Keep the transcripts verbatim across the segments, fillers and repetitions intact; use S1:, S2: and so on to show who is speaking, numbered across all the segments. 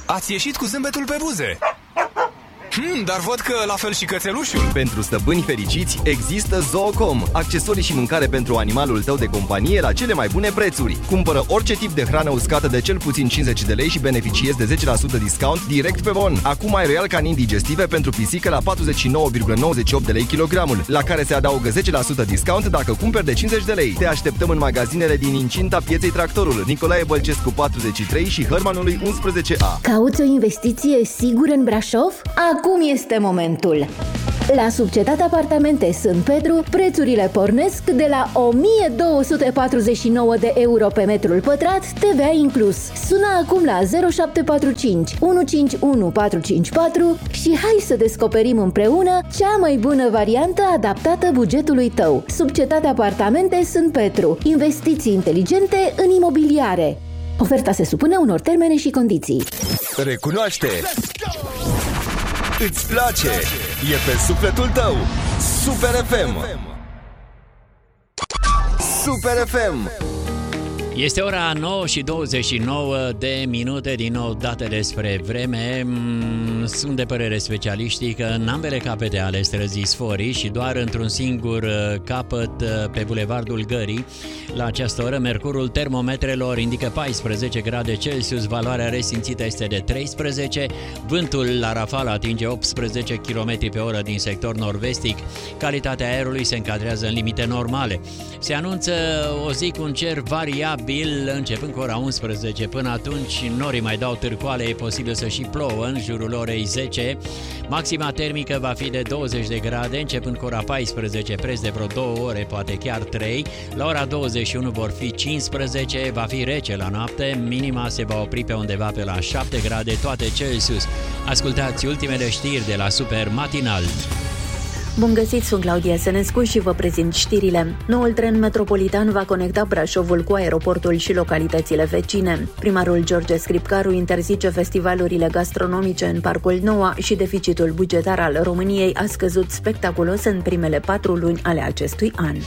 S1: ați ieșit cu zâmbetul pe buze. Hmm, dar văd că la fel și cățelușul.
S2: Pentru stăpâni fericiți există Zoocom, accesorii și mâncare pentru animalul tău de companie la cele mai bune prețuri. Cumpără orice tip de hrană uscată de cel puțin cincizeci de lei și beneficiezi de zece la sută discount direct pe bon. Acum ai Royal Canin digestive pentru pisică la patruzeci și nouă virgulă nouăzeci și opt de lei kilogramul, la care se adaugă zece la sută discount dacă cumperi de cincizeci de lei. Te așteptăm în magazinele din incinta pieței Tractorul, Nicolae Bălcescu patruzeci și trei și Hărmanului unsprezece A.
S3: Cauți o investiție sigură în Brașov? Acum este momentul! La Subcetat Apartamente Sânt Petru, prețurile pornesc de la o mie două sute patruzeci și nouă de euro pe metrul pătrat, T V A inclus. Sună acum la zero șapte patru cinci unu cinci unu patru cinci patru și hai să descoperim împreună cea mai bună variantă adaptată bugetului tău. Subcetat Apartamente Sânt Petru. Investiții inteligente în imobiliare. Oferta se supune unor termene și condiții.
S2: Recunoaște! Îți place! E pe sufletul tău! Super F M! Super F M!
S4: Este ora nouă și douăzeci și nouă de minute, din nou date despre vreme. Sunt de părere specialiștii că în ambele capete ale străzii Sforii și doar într-un singur capăt pe Bulevardul Gării, la această oră, mercurul termometrelor indică paisprezece grade Celsius, valoarea resimțită este de treisprezece, vântul la rafală atinge optsprezece kilometri pe oră din sector nord-vestic, calitatea aerului se încadrează în limite normale. Se anunță o zi cu un cer variabil, începând cu ora unsprezece. Până atunci norii mai dau târcoale, e posibil să și plouă în jurul orei zece. Maxima termică va fi de douăzeci de grade, începând cu ora paisprezece, preț de vreo două ore, poate chiar trei. La ora douăzeci și unu vor fi cincisprezece, va fi rece la noapte, minima se va opri pe undeva pe la șapte grade, toate Celsius. Ascultați ultimele știri de la Super Matinal.
S5: Bun găsit, sunt Claudia Sănescu și vă prezint știrile. Noul tren metropolitan va conecta Brașovul cu aeroportul și localitățile vecine. Primarul George Scripcaru interzice festivalurile gastronomice în Parcul Noua și deficitul bugetar al României a scăzut spectaculos în primele patru luni ale acestui an.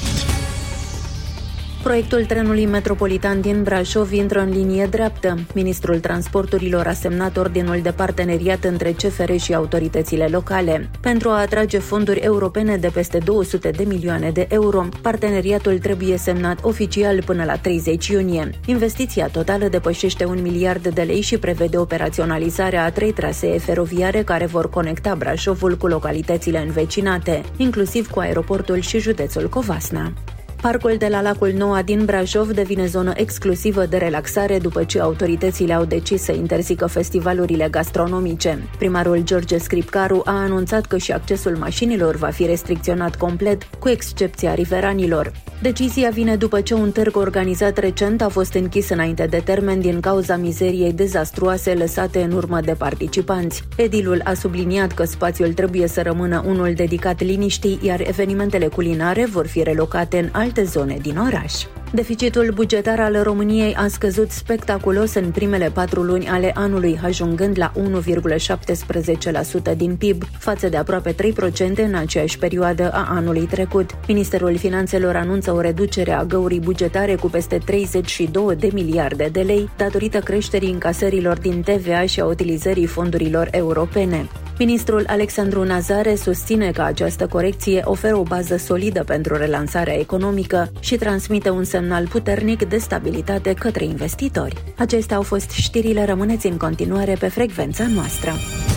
S5: Proiectul trenului metropolitan din Brașov intră în linie dreaptă. Ministrul Transporturilor a semnat ordinul de parteneriat între C F R și autoritățile locale. Pentru a atrage fonduri europene de peste două sute de milioane de euro, parteneriatul trebuie semnat oficial până la treizeci iunie. Investiția totală depășește un miliard de lei și prevede operaționalizarea a trei trasee feroviare care vor conecta Brașovul cu localitățile învecinate, inclusiv cu aeroportul și județul Covasna. Parcul de la Lacul Noua din Brașov devine zonă exclusivă de relaxare după ce autoritățile au decis să interzică festivalurile gastronomice. Primarul George Scripcaru a anunțat că și accesul mașinilor va fi restricționat complet, cu excepția riveranilor. Decizia vine după ce un târg organizat recent a fost închis înainte de termen din cauza mizeriei dezastruoase lăsate în urmă de participanți. Edilul a subliniat că spațiul trebuie să rămână unul dedicat liniștii, iar evenimentele culinare vor fi relocate în alte zone din oraș. Deficitul bugetar al României a scăzut spectaculos în primele patru luni ale anului, ajungând la unu virgulă șaptesprezece la sută din P I B, față de aproape trei la sută în aceeași perioadă a anului trecut. Ministerul Finanțelor anunță o reducere a găurii bugetare cu peste treizeci și două de miliarde de lei, datorită creșterii încasărilor din T V A și a utilizării fondurilor europene. Ministrul Alexandru Nazare susține că această corecție oferă o bază solidă pentru relansarea economică și transmite un semnal puternic de stabilitate către investitori. Acestea au fost știrile, rămâneți în continuare pe frecvența noastră.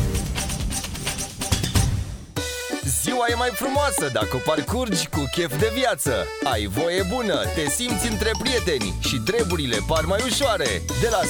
S2: Ziua e mai frumoasă dacă o parcurgi cu chef de viață. Ai voie bună, te simți între prieteni și treburile par mai ușoare. De la